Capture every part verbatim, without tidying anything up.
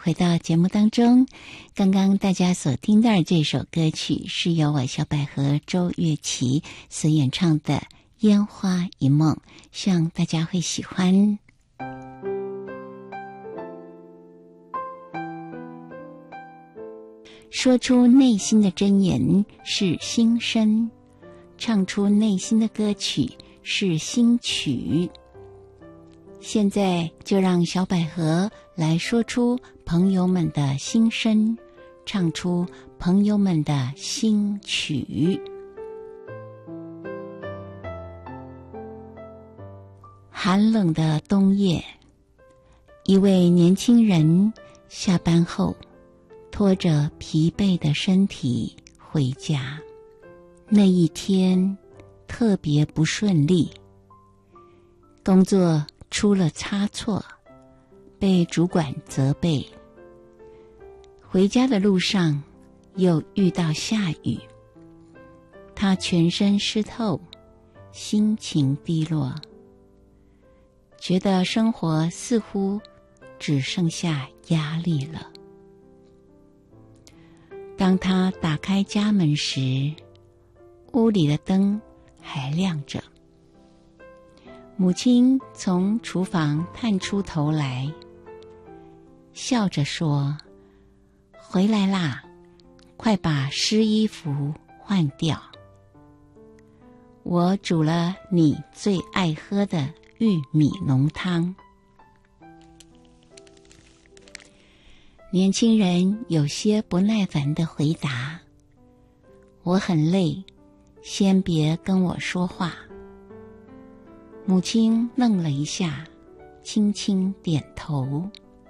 回到节目当中。刚刚大家所听到的这首歌曲是由我小百合周月琪所演唱的《烟花一梦》，希望大家会喜欢。说出内心的真言是心声，唱出内心的歌曲是心曲。现在就让小百合来说出朋友们的心声，唱出朋友们的心曲。寒冷的冬夜，一位年轻人下班后拖着疲惫的身体回家。那一天特别不顺利，工作出了差错，被主管责备。回家的路上又遇到下雨，他全身湿透，心情低落，觉得生活似乎只剩下压力了。当他打开家门时，屋里的灯还亮着。母亲从厨房探出头来，笑着说：“回来啦，快把湿衣服换掉。我煮了你最爱喝的玉米浓汤。”年轻人有些不耐烦地回答：“我很累，先别跟我说话。”母亲愣了一下，轻轻点头。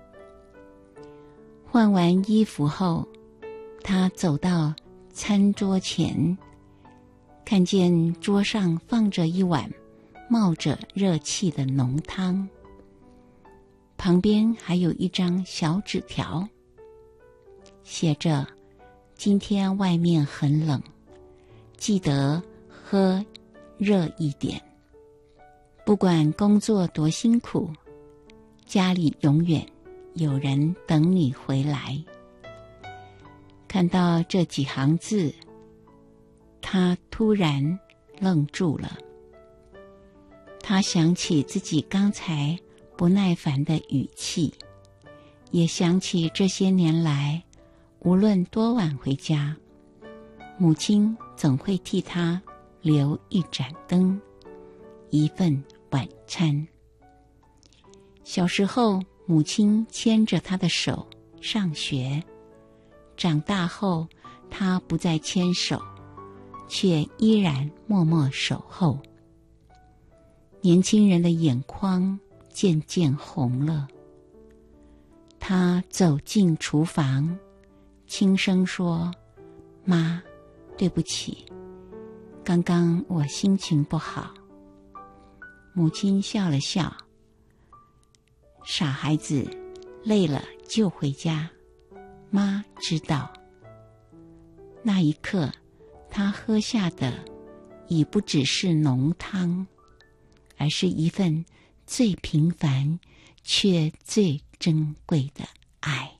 换完衣服后，她走到餐桌前，看见桌上放着一碗冒着热气的浓汤，旁边还有一张小纸条，写着：“今天外面很冷，记得喝热一点。不管工作多辛苦，家里永远有人等你回来。”看到这几行字，他突然愣住了。他想起自己刚才不耐烦的语气，也想起这些年来，无论多晚回家，母亲总会替他留一盏灯，一份晚餐。小时候，母亲牵着他的手上学，长大后，他不再牵手，却依然默默守候。年轻人的眼眶渐渐红了，他走进厨房，轻声说：“妈，对不起，刚刚我心情不好。”母亲笑了笑：“傻孩子，累了就回家，妈知道。”那一刻，他喝下的已不只是浓汤，而是一份最平凡却最珍贵的爱。